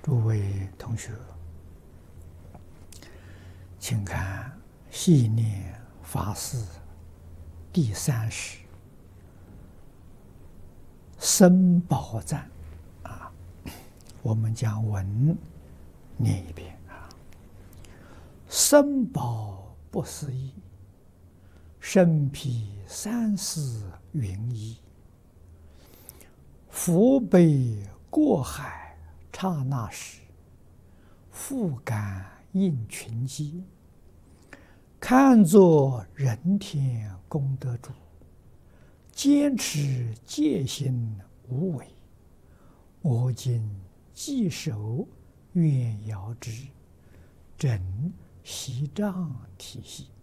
诸位同学，请看系念法师第30僧宝赞啊，我们将文念一遍啊。僧宝不思议，身披三世云衣，福悲过海刹那时，复感应群机，看作人天功德主，坚持戒心无为，我今既手愿遥之，整习障体系。